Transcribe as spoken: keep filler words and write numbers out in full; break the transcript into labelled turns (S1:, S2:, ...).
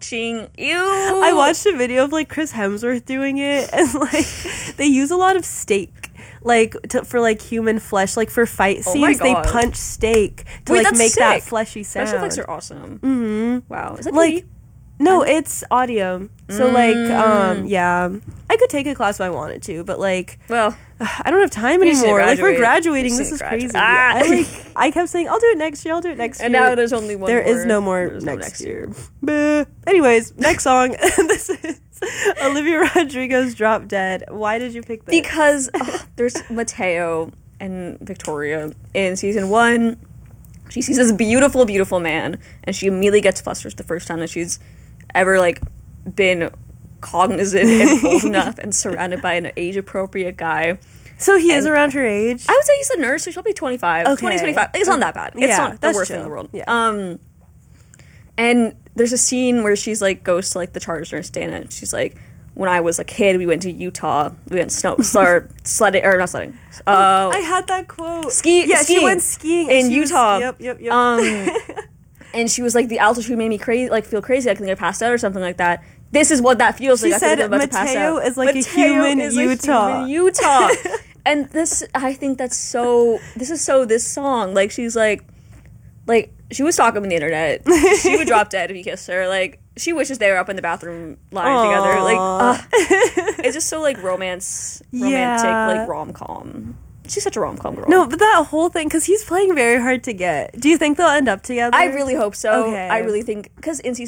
S1: watching. Ew.
S2: I watched a video of like Chris Hemsworth doing it, and like they use a lot of steak, like to, for like human flesh, like for fight
S1: Oh my
S2: scenes. They
S1: God.
S2: punch steak to
S1: Wait,
S2: like
S1: that's
S2: make that
S1: sick.
S2: fleshy sound.
S1: Special effects are awesome.
S2: Mm-hmm.
S1: Wow. Is that
S2: Like,
S1: T V?
S2: no, it's audio. So like, um, yeah, I could take a class if I wanted to, but like,
S1: Well,
S2: I don't have time
S1: You just need to
S2: anymore. Like we're
S1: graduate.
S2: graduating.
S1: You
S2: This
S1: just
S2: is
S1: need to
S2: crazy.
S1: graduate. Ah.
S2: I like. I kept saying I'll do it next year. I'll do it next
S1: and
S2: year.
S1: now there's only one
S2: There
S1: more.
S2: is no more
S1: There's no
S2: next, year. year. Anyways, next song. This is Olivia Rodrigo's "Drop Dead." Why did you pick this?
S1: Because oh, there's Mateo and Victoria in season one. She sees this beautiful, beautiful man, and she immediately gets flustered the first time that she's ever like been cognizant and old enough and surrounded by an age-appropriate guy.
S2: So he is
S1: and-
S2: around her age.
S1: I would say he's a nurse, so she'll be twenty-five.
S2: Okay.
S1: twenty, twenty-five. It's not that bad. It's
S2: Yeah,
S1: not the
S2: that's
S1: worst thing in
S2: chill.
S1: the world.
S2: Yeah.
S1: Um, and there's a scene where she's like goes to like the charge nurse Dana, and she's like, when I was a kid, we went to Utah. We went snow, or sledding, or not sledding. Uh,
S2: I had that quote.
S1: ski.
S2: Yeah,
S1: skiing
S2: she went skiing
S1: in
S2: and she was-
S1: Utah.
S2: yep, yep, yep.
S1: Um, and she was like, the altitude made me crazy, like feel crazy. I think I passed out or something like that. This is what that feels
S2: She
S1: like. I
S2: said
S1: think I'm about to pass
S2: Mateo
S1: out.
S2: is like a
S1: Mateo
S2: human
S1: is a
S2: Utah.
S1: human Utah. And this, I think that's so. This is so. This song, like she's like, like she was talking on the internet. She would drop dead if you kissed her. Like she wishes they were up in the bathroom lying
S2: Aww.
S1: together. Like uh, it's just so like romance, romantic,
S2: Yeah.
S1: like rom com. She's such a rom com girl.
S2: No, but that whole thing, because he's playing very hard to get. Do you think they'll end up together?
S1: I really hope so.
S2: Okay.
S1: I really think because in season